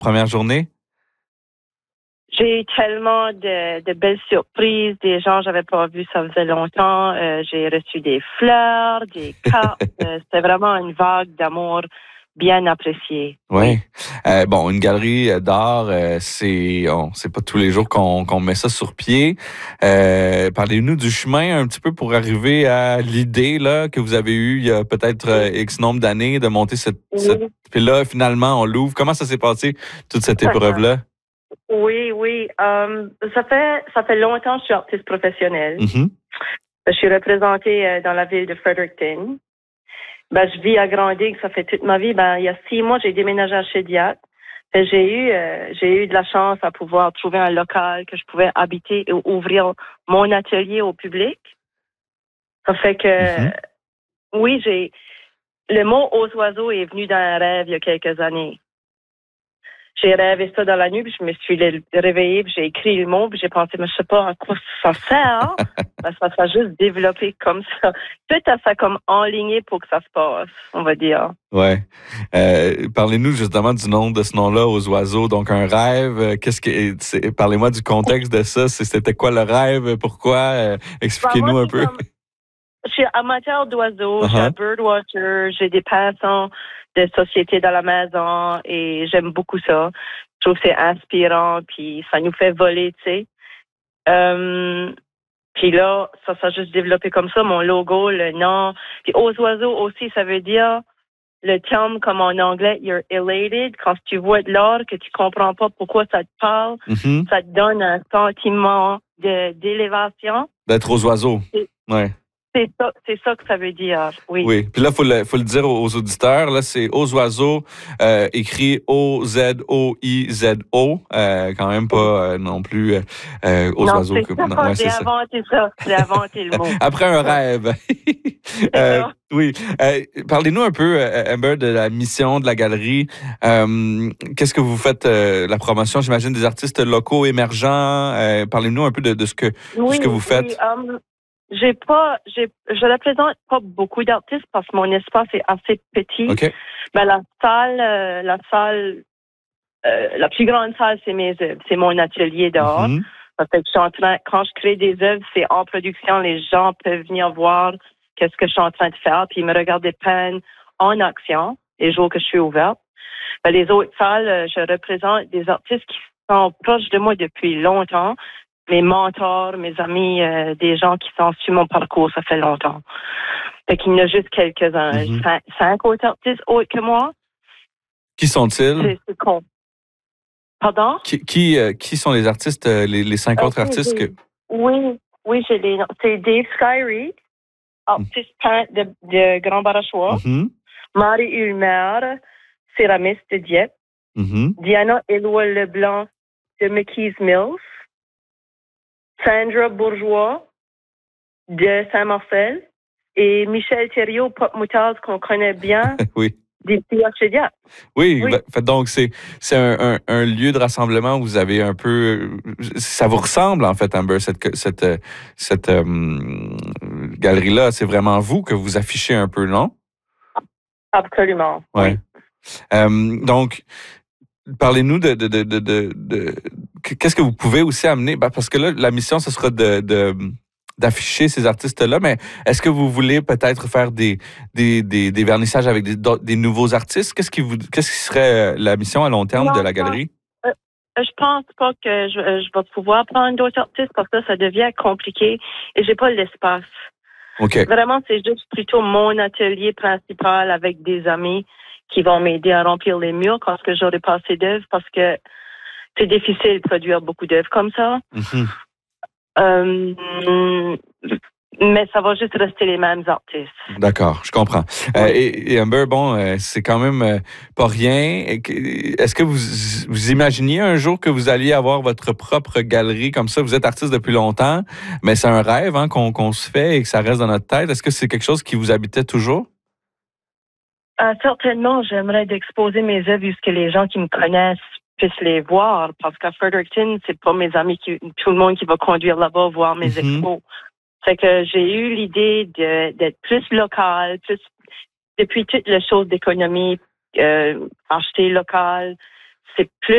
première journée? J'ai eu tellement de belles surprises, des gens que j'avais pas vus, ça faisait longtemps. J'ai reçu des fleurs, des cartes. C'était vraiment une vague d'amour bien appréciée. Oui. Bon, une galerie d'art, c'est pas tous les jours qu'on met ça sur pied. Parlez-nous du chemin un petit peu pour arriver à l'idée là que vous avez eue il y a peut-être X nombre d'années de monter cette puis là, finalement, on l'ouvre. Comment ça s'est passé, toute cette épreuve-là? Oui. Ça fait longtemps que je suis artiste professionnelle. Mm-hmm. Je suis représentée dans la ville de Fredericton. Je vis à Grande-Île, ça fait toute ma vie. Il y a 6 mois, j'ai déménagé à Shediac. J'ai eu de la chance à pouvoir trouver un local que je pouvais habiter et ouvrir mon atelier au public. Ça fait que, oui, le mot aux oiseaux est venu dans un rêve il y a quelques années. J'ai rêvé ça dans la nuit, puis je me suis réveillée, puis j'ai écrit le mot, puis j'ai pensé, mais je sais pas à quoi ça sert. Ça sera juste développé comme ça. Tout à ça comme enligné pour que ça se passe, on va dire. Ouais. Parlez-nous justement du nom de ce nom-là, aux oiseaux. Donc un rêve. Parlez-moi du contexte de ça. C'était quoi le rêve? Pourquoi? Expliquez-nous un peu. Je suis amateur d'oiseaux, je suis un birdwatcher, j'ai des passants de société dans la maison et j'aime beaucoup ça. Je trouve que c'est inspirant, puis ça nous fait voler, tu sais. Puis là, ça s'est juste développé comme ça, mon logo, le nom. Puis aux oiseaux aussi, ça veut dire le terme comme en anglais, you're elated. Quand tu vois de l'or, que tu comprends pas pourquoi ça te parle, ça te donne un sentiment d'élévation. D'être aux oiseaux. Ouais. C'est ça que ça veut dire, oui. Oui, puis là, faut le dire aux auditeurs, là, c'est aux oiseaux, écrit O-Z-O-I-Z-O, quand même pas non plus aux oiseaux. Non, j'ai inventé ça, j'ai inventé le mot. Après un rêve. Oui. Parlez-nous un peu, Amber, de la mission de la galerie. Qu'est-ce que vous faites, la promotion, j'imagine, des artistes locaux émergents. Parlez-nous un peu de ce que vous faites. Oui. Je représente pas beaucoup d'artistes parce que mon espace est assez petit. Okay. La plus grande salle, c'est mes œuvres. C'est mon atelier d'art. Ça fait que quand je crée des œuvres, c'est en production. Les gens peuvent venir voir qu'est-ce que je suis en train de faire, puis ils me regardent peine en action les jours que je suis ouverte. Les autres salles, je représente des artistes qui sont proches de moi depuis longtemps. Mes mentors, mes amis, des gens qui sont sur mon parcours, ça fait longtemps. Fait qu'il y en a juste quelques-uns. 5 autres artistes autres que moi. Qui sont-ils? C'est con. Pardon? Qui sont les artistes, les 5 autres artistes que... Oui, j'ai les noms. C'est Dave Skyry, artiste peintre de Grand Barachois. Marie Ulmer, céramiste de Dieppe. Diana Éloi Leblanc de McKees Mills. Sandra Bourgeois de Saint-Marcel et Michel Thériault, pop moutarde qu'on connaît bien. Oui. D'ici à Shediac. Oui. Donc c'est un lieu de rassemblement où vous avez un peu, ça vous ressemble en fait, Amber, cette galerie-là. C'est vraiment vous que vous affichez un peu, non? Absolument. Ouais. Oui. Donc, parlez-nous de qu'est-ce que vous pouvez aussi amener, parce que là, la mission, ce sera d'afficher ces artistes-là, mais est-ce que vous voulez peut-être faire des vernissages avec des nouveaux artistes? Qu'est-ce qui serait la mission à long terme de la galerie? Je pense pas que je vais pouvoir prendre d'autres artistes parce que ça devient compliqué et j'ai pas l'espace. Okay. Vraiment, c'est juste plutôt mon atelier principal avec des amis qui vont m'aider à remplir les murs quand j'aurai pas assez d'œuvres parce que c'est difficile de produire beaucoup d'œuvres comme ça. Mais ça va juste rester les mêmes artistes. D'accord, je comprends. Et Amber, c'est quand même pas rien. Est-ce que vous imaginiez un jour que vous alliez avoir votre propre galerie comme ça? Vous êtes artiste depuis longtemps, mais c'est un rêve qu'on se fait et que ça reste dans notre tête. Est-ce que c'est quelque chose qui vous habitait toujours? Certainement, j'aimerais d'exposer mes œuvres puisque les gens qui me connaissent puissent les voir parce qu'à Fredericton, c'est pas mes amis tout le monde qui va conduire là-bas voir mes expos. C'est que j'ai eu l'idée d'être plus local, depuis toutes les choses d'économie, acheter local. c'est plus